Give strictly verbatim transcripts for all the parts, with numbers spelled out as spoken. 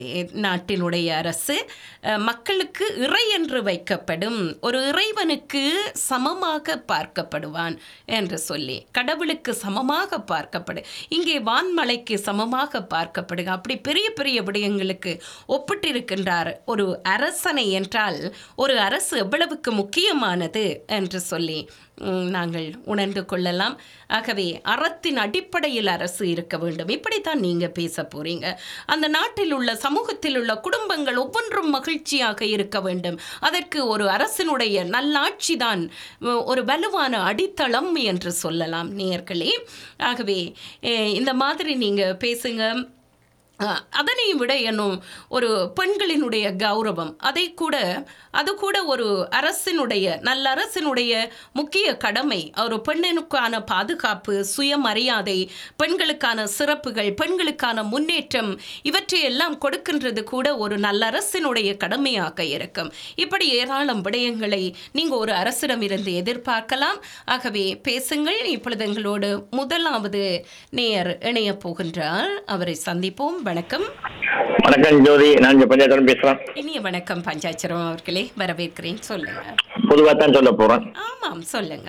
நாட்டினுடைய அரசு மக்களுக்கு இறை என்று வைக்கப்படும் ஒரு இறைவனுக்கு சமமாக பார்க்கப்படுவான் என்று சொல்லி கடவுளுக்கு சமமாக பார்க்கப்படு இங்கே வான்மலைக்கு சமமாக பார்க்கப்படுக அப்படி பெரிய பெரிய விடயங்களுக்கு ஒப்பிட்டிருக்கின்றார் ஒரு அரசனை என்றால் ஒரு அரசு எவ்வளவுக்கு முக்கியமானது என்று சொல்லி நாங்கள் உணர்ந்து கொள்ளலாம். ஆகவே அறத்தின் அடிப்படையில் அரசு இருக்க வேண்டும். இப்படித்தான் நீங்கள் பேச போறீங்க. அந்த நாட்டில் உள்ள சமூகத்தில் உள்ள குடும்பங்கள் ஒவ்வொன்றும் மகிழ்ச்சியாக இருக்க வேண்டும். அதற்கு ஒரு அரசினுடைய நல்லாட்சி தான் ஒரு வலுவான அடித்தளம் என்று சொல்லலாம் நேயர்களே. ஆகவே இந்த மாதிரி நீங்கள் பேசுங்க. அதனையும் விட என்னும் ஒரு பெண்களினுடைய கௌரவம் அதை கூட அது கூட ஒரு அரசினுடைய நல்ல அரசினுடைய முக்கிய கடமை. ஒரு பெண்ணுக்கான பாதுகாப்பு, சுயமரியாதை, பெண்களுக்கான சிறப்புகள், பெண்களுக்கான முன்னேற்றம் இவற்றையெல்லாம் கொடுக்கின்றது கூட ஒரு நல்ல அரசினுடைய கடமையாக இருக்கும். இப்படி ஏராளம் விடயங்களை நீங்கள் ஒரு அரசிடமிருந்து எதிர்பார்க்கலாம். ஆகவே பேசுங்கள். இப்பொழுது எங்களோடு முதலாவது நேயர் இணைய போகின்றார். அவரை சந்திப்போம். வணக்கம். வணக்கம் ஜோதி, நான் பஞ்சாயத்து பேசுறேன். இனிய வணக்கம் பஞ்சாட்சரம் அவர்களே, வரவேற்கிறேன். சொல்லுங்க. பொதுவாக தான் சொல்ல போறேன். ஆமாம், சொல்லுங்க.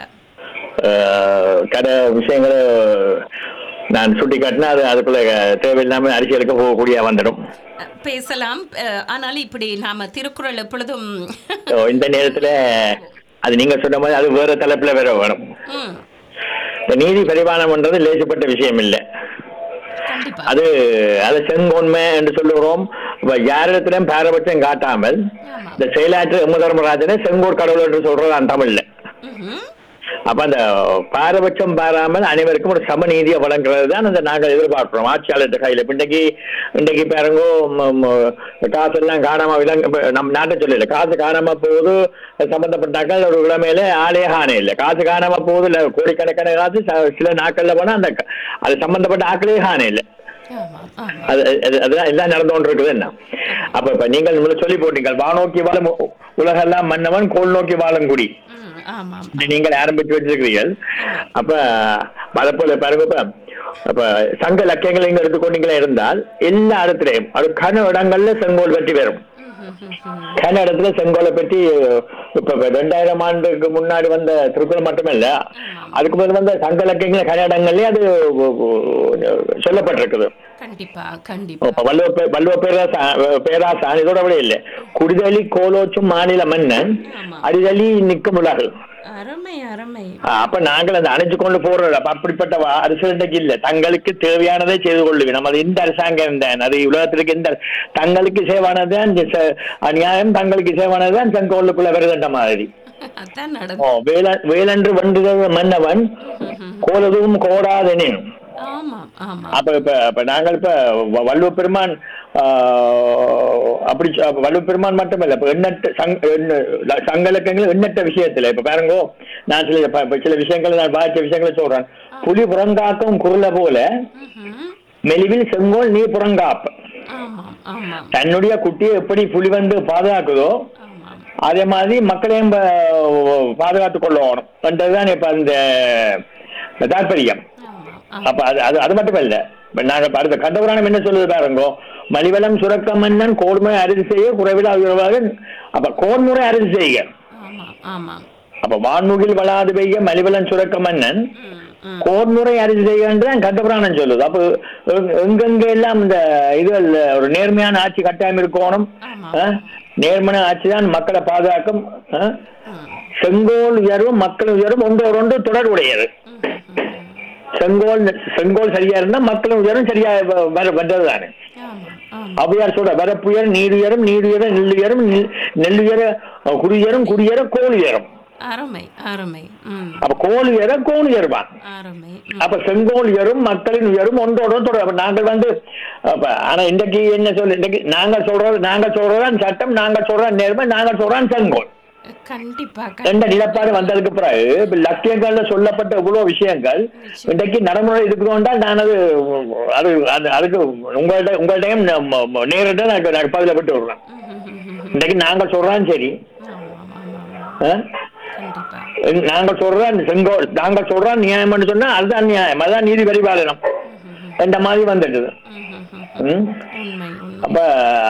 கடை விஷயங்களை நான் சுட்டி காட்டினா அது அதுக்குள்ள தேவையில்லாம அரசியலுக்கு போகக்கூடிய வந்துடும். பேசலாம். ஆனாலும் இப்படி நாம திருக்குறள் எப்பொழுதும் இந்த நேரத்துல அது நீங்க சொன்ன மாதிரி அது வேற தலைப்புல வேற வேணும். நீதி பரிமாணம்ன்றது லேசப்பட்ட விஷயம் இல்லை. அது அது செங்கோன்மை என்று சொல்லுகிறோம். யாரிடத்திலும் பாரபட்சம் காட்டாமல் இந்த செயலாற்று எம்ம தர்மராஜனை செங்கோர் கடவுள் என்று சொல்றது தமிழ்ல. அப்ப அந்த பாரபட்சம் பாராமல் அனைவருக்கும் ஒரு சமநீதியை வழங்குறது தான் அந்த நாங்கள் எதிர்பார்க்கிறோம் ஆட்சியாளர் கையில. இன்றைக்கு இன்றைக்கு பாருங்கோ காசு எல்லாம் காணாம விலங்கு நம்ம நாட்டை சொல்லல, காசு காணாம போகுது சம்பந்தப்பட்டாக்கள் ஒரு இளமையில ஆலய காணே இல்லை. காசு காணாம போகுது இல்லை, கோடிக்கணக்கான காசு சில நாட்கள்ல போனா அந்த அது சம்பந்தப்பட்ட ஆக்களே காணே இல்லை. அதுதான் எல்லாம் நடந்து கொண்டு இருக்குது. என்ன அப்ப இப்ப நீங்கள் சொல்லி போட்டீங்க, வானோக்கி வாழும் உலகெல்லாம் மன்னவன் கோல் நோக்கி வாழும் குடி நீங்கள் ஆரம்பித்து வச்சிருக்கிறீர்கள். அப்ப மதப்போல பாருங்க, அப்ப சங்க லக்கியங்களை இங்க எடுத்துக்கொண்டீங்களா இருந்தால் எல்லா இடத்துலயும் அது கன இடங்கள்ல செங்கோல் பற்றி வரும். கன இடத்துல செங்கோலை பற்றி இப்ப ரெண்டாயிரம் ஆண்டுக்கு முன்னாடி வந்த திருக்குறள் மட்டுமல்ல, அதுக்கு முதல் வந்த சங்க லக்கியங்கள கன இடங்கள்லயே அது சொல்லப்பட்டிருக்குது. வள்ளுவ பேராசான் இதோட விட இல்லை. குடிதலி கோலோச்சும் மாநில மன்னன் அடிதலி நிற்கும் உலகு. அப்ப நாங்கள் அதை அணைச்சு கொண்டு போறோம். அப்ப அப்படிப்பட்ட அரசியலுக்கு இல்ல, தங்களுக்கு தேவையானதை செய்து கொள்ளுவேன். நம்ம அது இந்த அரசாங்கம் தான், அது உலகத்திற்கு இந்த தங்களுக்கு சேவானதுதான் அநியாயம், தங்களுக்கு சேவானதுதான் செங்கோலுக்குள்ள வருகின்ற மாதிரி. வேலன்று வென்றுத மன்னவன் கோலதும் கோடாதனின். அப்ப இப்ப இப்ப நாங்கள் இப்ப வள்ளுவ பெருமான் அப்படி வள்ளுவ பெருமான் மட்டுமல்ல, இப்ப எண்ணற்ற சங்க இலக்கியங்கள் எண்ணற்ற விஷயத்துல இப்ப பாருங்கோ, நான் சில சில விஷயங்களை நான் பாதிச்ச விஷயங்களை சொல்றேன். புலி புறங்காக்கும் குரலை போல மெலிவில் செங்கோல் நீ புறங்காப்ப. தன்னுடைய குட்டியை எப்படி புலி வந்து பாதுகாக்குதோ அதே மாதிரி மக்களையும் பாதுகாத்துக் கொள்ளணும் என்றதுதான் இப்ப அந்த தாற்பயம். அப்ப அது அது அது மட்டும் இல்ல, நாங்க அடுத்த கண்டபுராணம் என்ன சொல்லுது பாருங்கோ, மலிவலம் சுரக்க மன்னன் கோன்முறை அறுதி செய்ய குறைவிட உயர்வாக. அப்ப கோன்முறை அறுதி செய்ய, அப்ப வான்முகில் வளாது பெய்ய மலிவலம் சுரக்க மன்னன் கோன்முறை அறுதி செய்யன்றதான் கண்டபுராணம் சொல்லுது. அப்ப எங்கெங்க எல்லாம் இந்த இது ஒரு நேர்மையான ஆட்சி கட்டாயம் இருக்கணும், நேர்மையான ஆட்சி தான் மக்களை பாதுகாக்கும். செங்கோல் உயர்வும் மக்கள் உயர்வும் ஒன்றோடு ஒன்று தொடர்புடையது. செங்கோல் செங்கோல் சரியா இருந்தா மக்களும் உயரும் சரியா வந்ததுதானே. அவையார் சொல்ற வரப்புயர் நீர் உயரும், நீர் உயர நெல் உயரும், நெல் உயர குடியரும், குடியர கோல் உயரும். அப்ப கோல் உயர கோல் உயர்வான். அப்ப செங்கோல் உயரும் மக்களின் உயரும் ஒன்றோட தொடர். நாங்கள் வந்து ஆனா இன்றைக்கு என்ன சொல்லு, இன்றைக்கு நாங்கள் சொல்றது நாங்கள் சொல்றதான் சட்டம், நாங்கள் சொல்றோம் நேர்மை, நாங்கள் சொல்றோம் செங்கோல். எந்த நிலப்பாடு வந்ததுக்கு பிறகு லட்சியங்கள்ல சொல்லப்பட்ட இவ்வளவு விஷயங்கள் இன்றைக்கு நடைமுறை இருக்கிறோம்டா நான் அது அது அதுக்கு உங்கள்ட்ட உங்கள்டையும் நேரிட்ட நான் பதில விட்டு விடுறேன். இன்றைக்கு நாங்க சொல்றோம் சரி, நாங்க சொல்றோம் செங்கோல், நாங்க சொல்றோம் நியாயம்னு சொன்னா அதுதான் நியாயம், அதுதான் நீதி பரிபாலனம். என்ற மாதிரி வந்துட்டுது. ம், ம், ம். ம். உண்மை உண்மை அப்ப